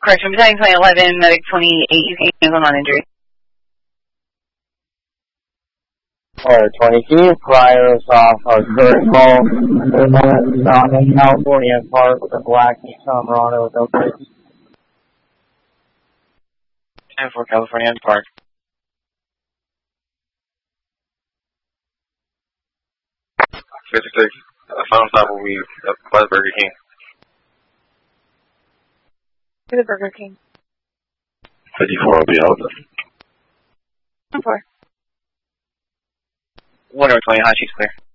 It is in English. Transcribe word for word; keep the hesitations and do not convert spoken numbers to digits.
Correction, Battalion twenty eleven, Medic twenty-eight, U K, hands-on non-injury. Alright, twenty, can you fly us off our current call? Stop in California Park with a black Nissan Murano with no brakes. ten four, California Park. fifty-six, uh, final stop will be uh, by the Burger King. To the Burger King. fifty-four will be out. ten four. one over twenty, high, she's clear.